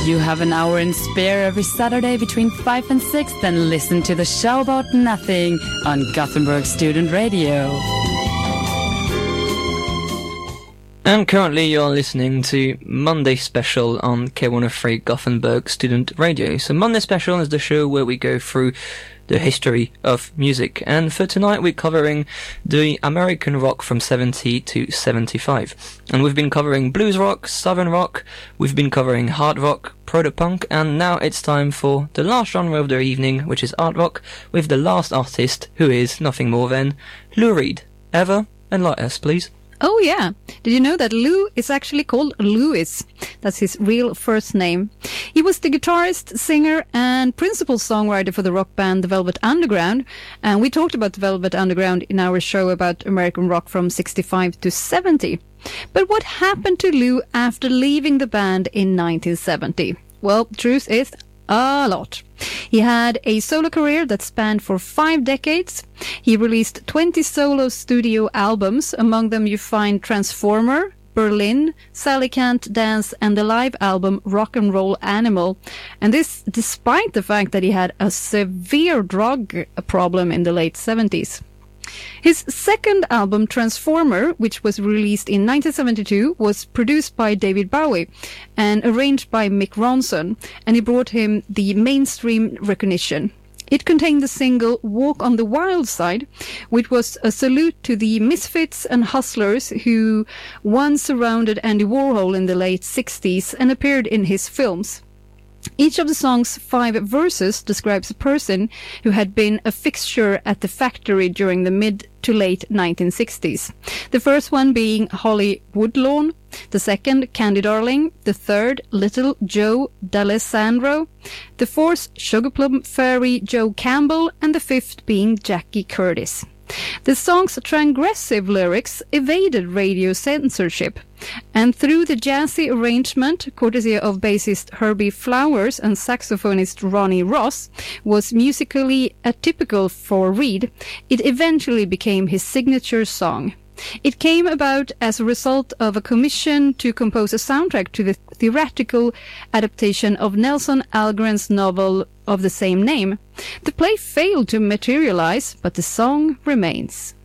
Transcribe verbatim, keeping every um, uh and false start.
You have an hour in spare every Saturday between five and six, then listen to the show about nothing on Gothenburg Student Radio. And currently you're listening to Monday Special on K one oh three Gothenburg Student Radio. So Monday Special is the show where we go through the history of music. And for tonight we're covering the American rock from seventy to seventy-five. And we've been covering blues rock, southern rock, we've been covering hard rock, proto-punk, and now it's time for the last genre of the evening, which is art rock, with the last artist, who is nothing more than Lou Reed. Eva, enlighten us, please. Oh yeah, did you know that Lou is actually called Louis? That's his real first name. He was the guitarist, singer and principal songwriter for the rock band The Velvet Underground, and we talked about The Velvet Underground in our show about American rock from sixty-five to seventy. But what happened to Lou after leaving the band in nineteen seventy? Well, truth is, a lot. He had a solo career that spanned for five decades. He released twenty solo studio albums. Among them you find Transformer, Berlin, Sally Can't Dance, and the live album Rock and Roll Animal. And this despite the fact that he had a severe drug problem in the late seventies. His second album, Transformer, which was released in nineteen seventy-two, was produced by David Bowie and arranged by Mick Ronson, and he brought him the mainstream recognition. It contained the single Walk on the Wild Side, which was a salute to the misfits and hustlers who once surrounded Andy Warhol in the late sixties and appeared in his films. Each of the song's five verses describes a person who had been a fixture at the factory during the mid to late nineteen sixties. The first one being Holly Woodlawn, the second Candy Darling, the third Little Joe D'Alessandro, the fourth Sugarplum Fairy Joe Campbell, and the fifth being Jackie Curtis. The song's transgressive lyrics evaded radio censorship, and through the jazzy arrangement, courtesy of bassist Herbie Flowers and saxophonist Ronnie Ross, was musically atypical for Reed, it eventually became his signature song. It came about as a result of a commission to compose a soundtrack to the theatrical adaptation of Nelson Algren's novel of the same name. The play failed to materialize, but the song remains.